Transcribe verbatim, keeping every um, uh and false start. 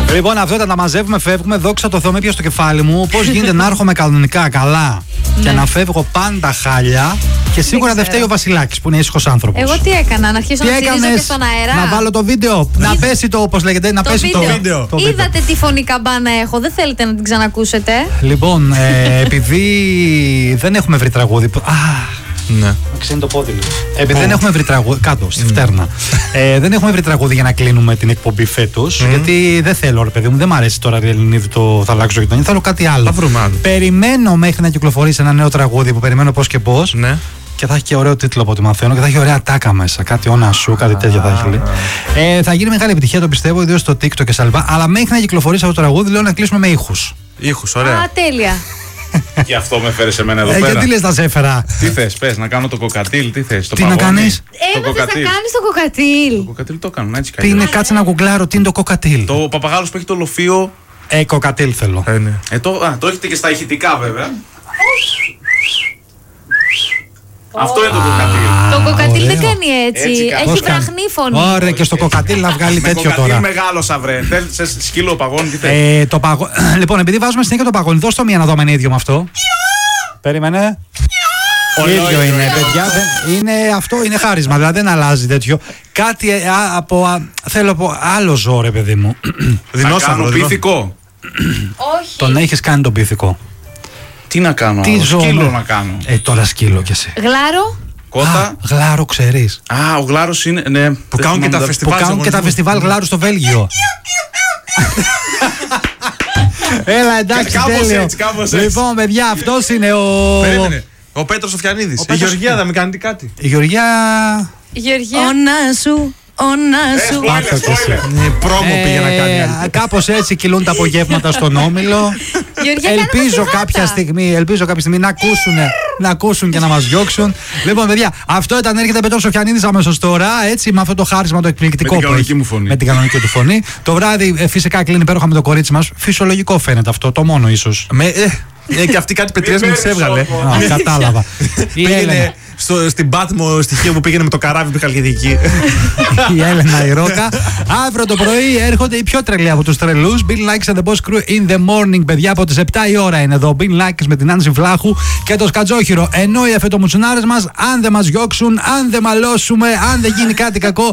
Λοιπόν, αυτό ήταν, τα μαζεύουμε, φεύγουμε. Δόξα τω Θεώ, με πια στο κεφάλι μου. Πώς γίνεται να έρχομαι κανονικά καλά και να φεύγω πάντα χάλια. Και σίγουρα δεν φταίει ο Βασιλάκης που είναι ήσυχος άνθρωπος. Εγώ τι έκανα, να αρχίσω να τσιρίζω και στον αέρα. Να βάλω το βίντεο, να πέσει το, όπως λέγεται, να το πέσει βίντεο. το βίντεο. Το βίντεο. Είδατε τι φωνή καμπάνα έχω, δεν θέλετε να την ξανακούσετε? Λοιπόν, ε, επειδή δεν έχουμε βρει τραγούδι. Α, ναι. Ξύνει το πόδι μου. Επειδή oh. δεν έχουμε βρει τραγούδι. Κάτω, στη mm. φτέρνα. ε, δεν έχουμε βρει τραγούδι για να κλείνουμε την εκπομπή φέτος. Mm. Γιατί δεν θέλω, ρε παιδί μου, δεν μου αρέσει τώρα η Ελληνίδη το θα αλλάξω γειτονιά. Θέλω κάτι άλλο. Θα βρούμε άλλο. Περιμένω μέχρι να κυκλοφορήσει ένα νέο τραγούδι που περιμένω πώς και πώς. Ναι. Και θα έχει και ωραίο τίτλο από ό,τι μαθαίνω και θα έχει ωραία τάκα μέσα. Κάτι όνα σου, κάτι τέτοιο θα έχει. Ε, θα γίνει μεγάλη επιτυχία, το πιστεύω, ιδίως στο TikTok και σαλβά. Αλλά μέχρι να κυκλοφορήσει αυτό το τραγούδι, λέω να κλείσουμε με ήχους. Ήχους, ωραία. Α, τέλεια. Και αυτό με φέρε σε μένα εδώ ε, πέρα. Γιατί λες τα ζέφερα. Τι θες, πες, να κάνω το κοκατήλ, τι θες, το τι παγόνι. να κάνεις. Έμαθες να κάνεις το κοκατήλ. Το κοκατήλ το κάνω, έτσι τι είναι, κάτσε να γκουγκλάρω, τι είναι το κοκατήλ. Το παπαγάλος που έχει το λοφείο. Ε, κοκατήλ θέλω. Ε, ναι. ε, το, α, το έχετε και στα ηχητικά βέβαια. Αυτό είναι το κοκατήλ. Το κοκατήλ δεν κάνει έτσι. Έτσι κάνει. Έχει βραχνή φωνή. Ωραία, και στο κοκατήλ να βγάλει τέτοιο τώρα. Κοκατήλ μεγάλωσα, βρε. Θέλεις σκύλο παγόνι, τι θες. Ε, το παγο... Λοιπόν, επειδή βάζουμε συνέχεια το παγόνι, δώσ' το μία να δω αν είναι ίδιο με αυτό. Περίμενε. ίδιο είναι, παιδιά. Είναι, αυτό είναι χάρισμα, δηλαδή δεν αλλάζει τέτοιο. Κάτι α, από. Α, θέλω από άλλο ζώο, ρε παιδί μου. Δεινόσαυρο, πίθηκο. Όχι. Τον έχεις κάνει τον πίθηκο. Τι να κάνω, τι ζώο, σκύλο να κάνω. Ε, τώρα σκύλο κι εσύ. Γλάρο. Κότα. Α, γλάρο ξέρεις. Α, ο γλάρος είναι. Ναι, που κάνουν και τα φεστιβάλ. Που κάνουν και τα φεστιβάλ γλάρου στο Βέλγιο. Έλα, εντάξει, τέλειο. Έτσι, κάπως έτσι. Λοιπόν, παιδιά, αυτός είναι ο. Περίμενε. Ο Πέτρος Οφιανίδης. Η Γεωργία θα μην κάνει κάτι. Η Γεωργία. Γεωργία. Όνα σου. Όνα σου. Πρόμο πήγε να κάνει. Κάπως έτσι κυλούν τα απογεύματα στον Όμιλο. Ελπίζω κάποια στιγμή, ελπίζω κάποια στιγμή να ακούσουν, να ακούσουν και να μας διώξουν. Λοιπόν, παιδιά, αυτό ήταν, έρχεται Πέτρος Οφιανίδης αμέσως τώρα, έτσι, με αυτό το χάρισμα το εκπληκτικό. Με την κανονική μου φωνή. Με την κανονική του φωνή. Το βράδυ φυσικά κλείνει υπέροχα με το κορίτσι μας. Φυσιολογικό φαίνεται αυτό, το μόνο ίσως. Ε, και αυτή κάτι πετριές μου τις έβγαλε. Κατάλαβα. Η Έλενα. Στο, στην Πάτμο στοιχείο που πήγαινε με το καράβι του Χαλκιδική. Η Έλενα η Ρόκα. Αύριο το πρωί έρχονται οι πιο τρελοί από τους τρελούς. Bill Likes and the Boss Crew in the morning, παιδιά, από τις επτά η ώρα είναι εδώ. Bill Likes με την Άνση Βλάχου και το Σκατζόχυρο. Ενώ οι αφετομουτσουνάρες μας, αν δεν μας διώξουν, αν δεν μαλώσουμε, αν δεν γίνει κάτι κακό,